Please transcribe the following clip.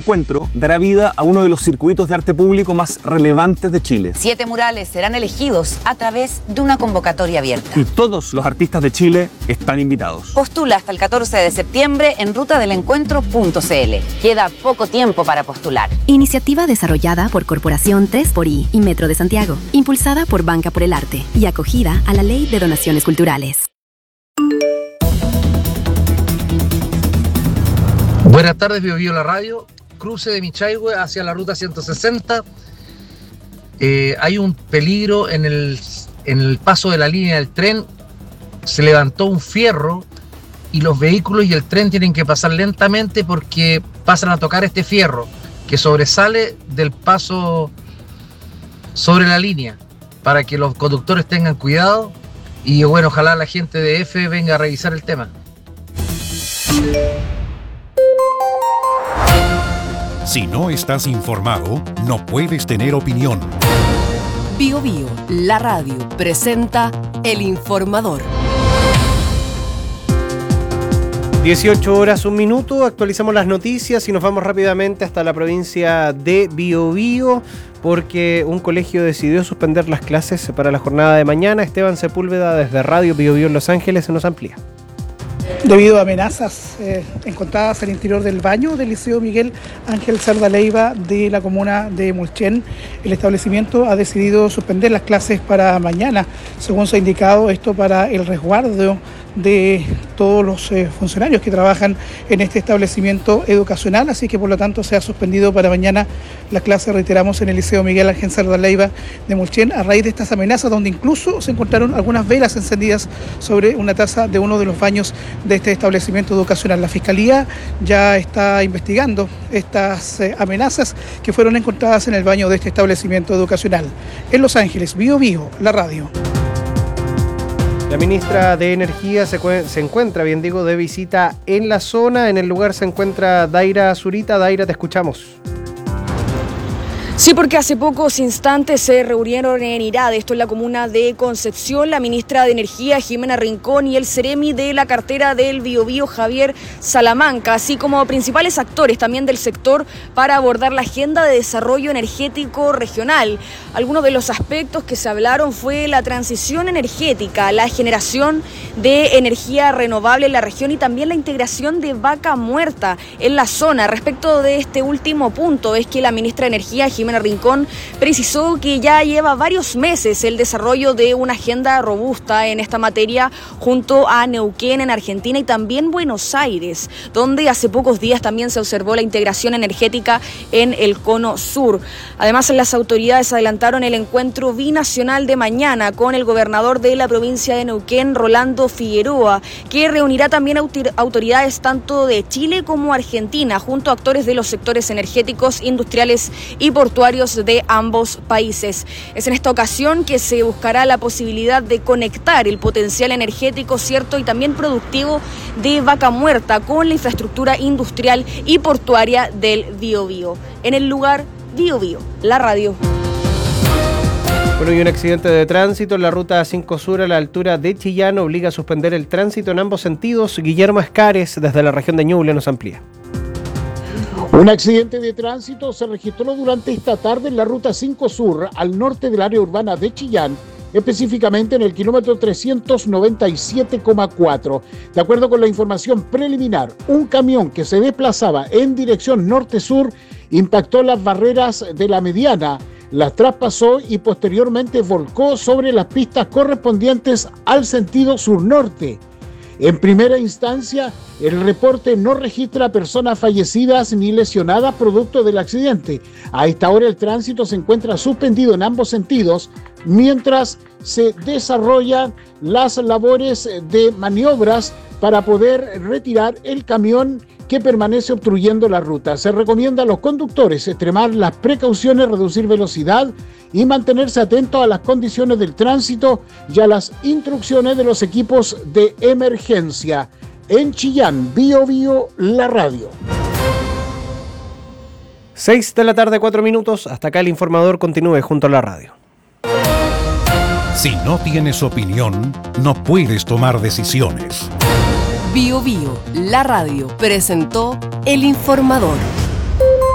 encuentro dará vida a uno de los circuitos de arte público más relevantes de Chile. 7 murales serán elegidos a través de una convocatoria abierta. Y todos los artistas de Chile están invitados. Postula hasta el 14 de septiembre en rutadelencuentro.cl. Queda poco tiempo para postular. Iniciativa desarrollada por Corporación 3xI y Metro de Santiago, impulsada por Banca por el Arte y acogida a la Ley de Donaciones Culturales. Buenas tardes, Biobío la radio. Cruce de Michaihue hacia la ruta 160. Hay un peligro en el paso de la línea del tren. Se levantó un fierro y los vehículos y el tren tienen que pasar lentamente porque pasan a tocar este fierro que sobresale del paso sobre la línea, para que los conductores tengan cuidado y bueno, ojalá la gente de EFE venga a revisar el tema. Si no estás informado, no puedes tener opinión. Biobío, la radio, presenta El Informador. 18 horas, 1 minuto, actualizamos las noticias y nos vamos rápidamente hasta la provincia de Biobío, porque un colegio decidió suspender las clases para la jornada de mañana. Esteban Sepúlveda desde Radio Biobío en Los Ángeles se nos amplía. Debido a amenazas encontradas al interior del baño del Liceo Miguel Ángel Cerda Leiva de la comuna de Mulchen, el establecimiento ha decidido suspender las clases para mañana. Según se ha indicado, esto para el resguardo de todos los funcionarios que trabajan en este establecimiento educacional, así que por lo tanto se ha suspendido para mañana las clases, reiteramos, en el Liceo Miguel Ángel Cerda Leiva de Mulchen, a raíz de estas amenazas, donde incluso se encontraron algunas velas encendidas sobre una taza de uno de los baños de este establecimiento educacional. La Fiscalía ya está investigando estas amenazas que fueron encontradas en el baño de este establecimiento educacional. En Los Ángeles, Biobío, la radio. La ministra de Energía se encuentra, de visita en la zona. En el lugar se encuentra Daira Zurita. Daira, te escuchamos. Sí, porque hace pocos instantes se reunieron en Irade, esto es la comuna de Concepción, la ministra de Energía, Jimena Rincón, y el seremi de la cartera del Biobío, Javier Salamanca, así como principales actores también del sector para abordar la agenda de desarrollo energético regional. Algunos de los aspectos que se hablaron fue la transición energética, la generación de energía renovable en la región y también la integración de Vaca Muerta en la zona. Respecto de este último punto, es que la ministra de Energía, Jimena Rincón, precisó que ya lleva varios meses el desarrollo de una agenda robusta en esta materia junto a Neuquén en Argentina y también Buenos Aires, donde hace pocos días también se observó la integración energética en el Cono Sur. Además, las autoridades adelantaron el encuentro binacional de mañana con el gobernador de la provincia de Neuquén, Rolando Figueroa, que reunirá también autoridades tanto de Chile como Argentina, junto a actores de los sectores energéticos, industriales y portuarios de ambos países. Es en esta ocasión que se buscará la posibilidad de conectar el potencial energético, cierto, y también productivo de Vaca Muerta con la infraestructura industrial y portuaria del Biobío. En el lugar, Biobío, la radio. Bueno, y un accidente de tránsito en la ruta 5 Sur a la altura de Chillán obliga a suspender el tránsito en ambos sentidos. Guillermo Escares, desde la región de Ñuble, nos amplía. Un accidente de tránsito se registró durante esta tarde en la ruta 5 Sur, al norte del área urbana de Chillán, específicamente en el kilómetro 397,4. De acuerdo con la información preliminar, un camión que se desplazaba en dirección norte-sur impactó las barreras de la mediana, las traspasó y posteriormente volcó sobre las pistas correspondientes al sentido sur-norte. En primera instancia, el reporte no registra personas fallecidas ni lesionadas producto del accidente. A esta hora el tránsito se encuentra suspendido en ambos sentidos mientras se desarrollan las labores de maniobras para poder retirar el camión que permanece obstruyendo la ruta. Se recomienda a los conductores extremar las precauciones, reducir velocidad y mantenerse atentos a las condiciones del tránsito y a las instrucciones de los equipos de emergencia. En Chillán, Biobío, la radio. 6 de la tarde, 4 minutos. Hasta acá el informador, continúe junto a la radio. Si no tienes opinión, no puedes tomar decisiones. Biobío, la radio, presentó El Informador.